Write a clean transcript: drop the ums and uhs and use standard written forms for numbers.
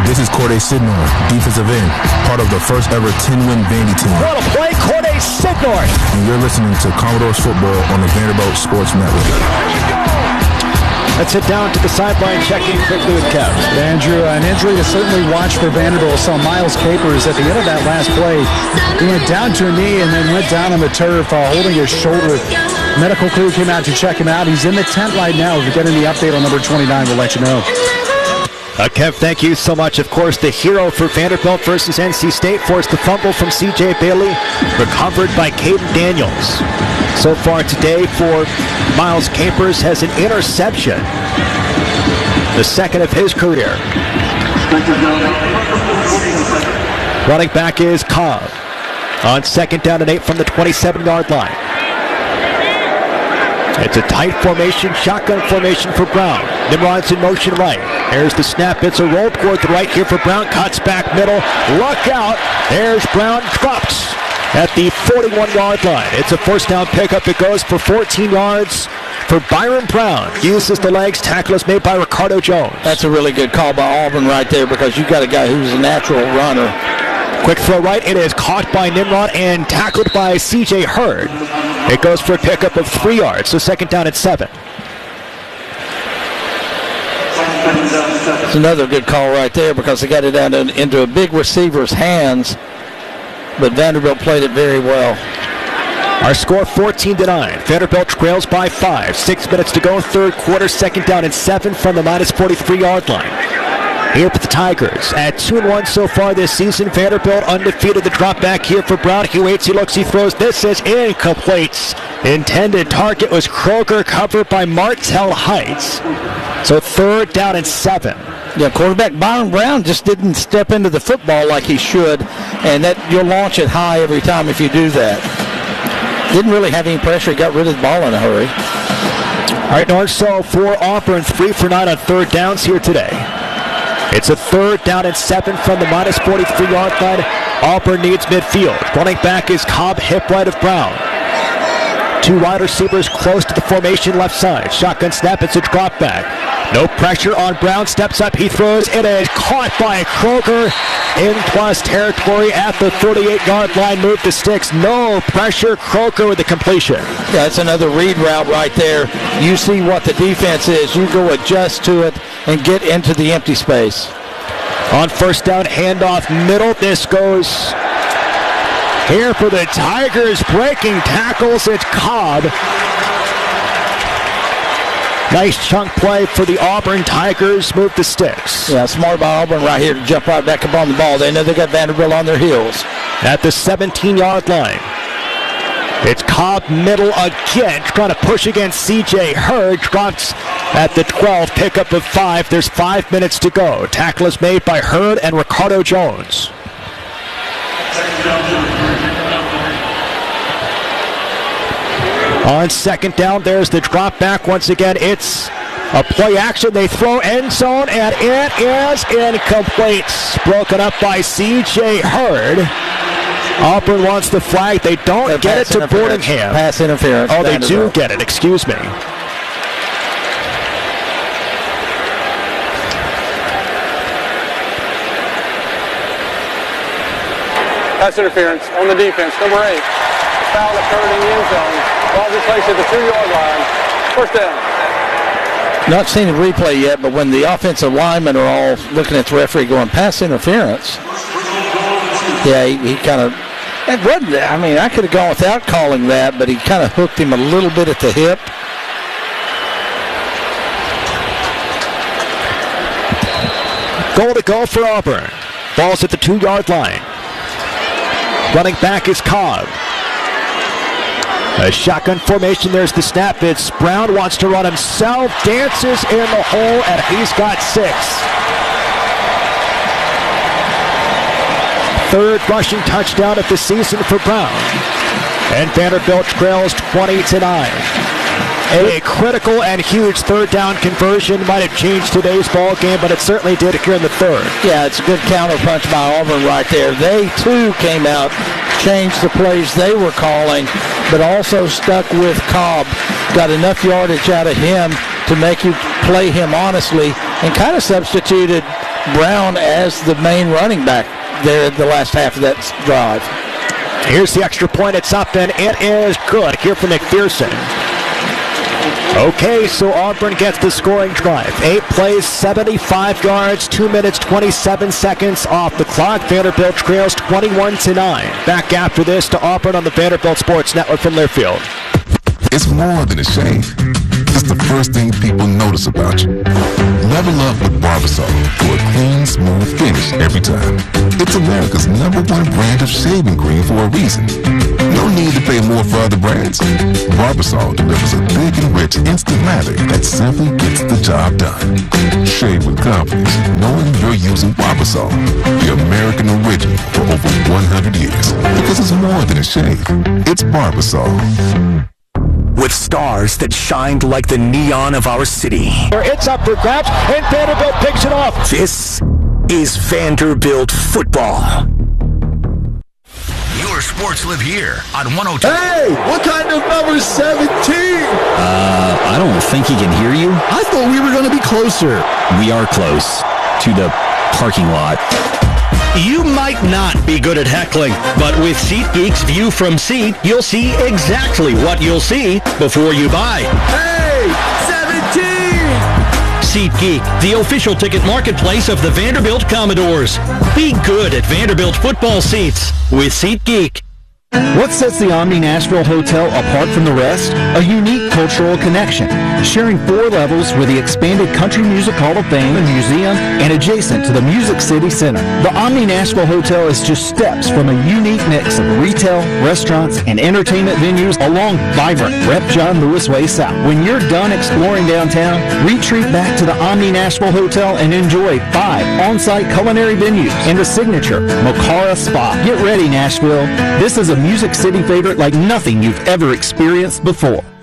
This is Corday Sidnor, defensive end, part of the first ever 10-win Vandy team. What a play, Corday Sidnor. And you're listening to Commodores football on the Vanderbilt Sports Network. Let's head down to the sideline, checking quickly with Kev. Andrew, an injury to certainly watch for Vanderbilt. Saw Miles Capers at the end of that last play. He went down to a knee and then went down on the turf holding his shoulder. Medical crew came out to check him out. He's in the tent right now. If we get any update on number 29, we'll let you know. Kev, thank you so much. Of course, the hero for Vanderbilt versus NC State forced the fumble from C.J. Bailey, recovered by Caden Daniels. So far today for Miles Capers has an interception, the second of his career. Running back is Cobb on 2nd down and 8 from the 27-yard line. It's a tight formation, shotgun formation for Brown. Nimrod's in motion right. There's the snap. It's a roll toward the right here for Brown. Cuts back middle. Luck out. There's Brown. Drops at the 41-yard line. It's a first down pickup. It goes for 14 yards for Byron Brown. Uses the legs. Tackle is made by Ricardo Jones. That's a really good call by Auburn right there because you've got a guy who's a natural runner. Quick throw right. It is caught by Nimrod and tackled by C.J. Hurd. It goes for a pickup of 3 yards, so 2nd down at 7. It's another good call right there because they got it down into a big receiver's hands, but Vanderbilt played it very well. Our score 14-9. Vanderbilt trails by 5. 6 minutes to go, third quarter, 2nd down and 7 from the minus 43-yard line. Here for the Tigers at 2-1 so far this season. Vanderbilt undefeated. The drop back here for Brown. He waits, he looks, he throws. This is incomplete. Intended target was Kroger, covered by Martell Heights. So 3rd down and 7. Yeah, quarterback Byron Brown just didn't step into the football like he should, and that you'll launch it high every time if you do that. Didn't really have any pressure. He got rid of the ball in a hurry. All right, North so for Auburn, 3 for 9 on 3rd downs here today. It's a 3rd down and 7 from the minus 43-yard line. Auburn needs midfield. Running back is Cobb, hip right of Brown. 2 wide receivers close to the formation left side. Shotgun snap, it's a drop back. No pressure on Brown, steps up, he throws. It is caught by Kroger in plus territory at the 38-yard line. Move the sticks, no pressure. Kroger with the completion. Yeah, that's another read route right there. You see what the defense is. You go adjust to it and get into the empty space. On 1st down, handoff middle. This goes here for the Tigers. Breaking tackles, it's Cobb. Nice chunk play for the Auburn Tigers. Move the sticks. Yeah, smart by Auburn right here to jump right back up on the ball. They know they got Vanderbilt on their heels. At the 17-yard line. It's Cobb middle again, trying to push against C.J. Hurd. Drops at the 12, pickup of 5. There's 5 minutes to go. Tackle is made by Hurd and Ricardo Jones. On 2nd down, there's the drop back. Once again, it's a play action. They throw end zone, and it is incomplete. Broken up by C.J. Hurd. Auburn wants the flag. They don't get it to Boardingham. Pass interference. Oh, they do get it. Excuse me. Pass interference on the defense, number 8. Foul occurred in the end zone. Ball is placed at the 2-yard line. 1st down. Not seen the replay yet, but when the offensive linemen are all looking at the referee going, pass interference. Yeah, he kind of, it wasn't, I mean, I could have gone without calling that, but he kind of hooked him a little bit at the hip. Goal to go for Auburn. Ball's at the 2-yard line. Running back is Cobb. A shotgun formation, there's the snap. It's Brown, wants to run himself, dances in the hole, and he's got 6. 3rd rushing touchdown of the season for Brown. And Vanderbilt trails 20-9. A critical and huge 3rd down conversion might have changed today's ball game, but it certainly did here in the 3rd. Yeah, it's a good counterpunch by Auburn right there. They, too, came out, changed the plays they were calling, but also stuck with Cobb. Got enough yardage out of him to make you play him honestly, and kind of substituted Brown as the main running back there in the last half of that drive. Here's the extra point. It's up, and it is good here for McPherson. Okay, so Auburn gets the scoring drive. 8 plays, 75 yards, 2 minutes, 27 seconds off the clock. Vanderbilt trails 21-9. Back after this to Auburn on the Vanderbilt Sports Network from Learfield. It's more than a shave. It's the first thing people notice about you. Level up with Barbasol for a clean, smooth finish every time. It's America's #1 brand of shaving cream for a reason. No need to pay more for other brands. Barbasol delivers a big and rich instant lather that simply gets the job done. Shave with confidence, knowing you're using Barbasol, the American original for over 100 years. Because it's more than a shave. It's Barbasol. With stars that shined like the neon of our city. It's up for grabs, and Vanderbilt picks it off. This is Vanderbilt football. Your sports live here on 102. Hey, what kind of number 17? I don't think he can hear you. I thought we were going to be closer. We are close to the parking lot. You might not be good at heckling, but with SeatGeek's View from Seat, you'll see exactly what you'll see before you buy. Hey, 17! SeatGeek, the official ticket marketplace of the Vanderbilt Commodores. Be good at Vanderbilt football seats with SeatGeek. What sets the Omni Nashville Hotel apart from the rest? A unique cultural connection, sharing 4 levels with the expanded Country Music Hall of Fame and Museum and adjacent to the Music City Center. The Omni Nashville Hotel is just steps from a unique mix of retail, restaurants, and entertainment venues along vibrant Rep. John Lewis Way South. When you're done exploring downtown, retreat back to the Omni Nashville Hotel and enjoy 5 on-site culinary venues and a signature Mocara Spa. Get ready, Nashville. This is a Music City favorite like nothing you've ever experienced before.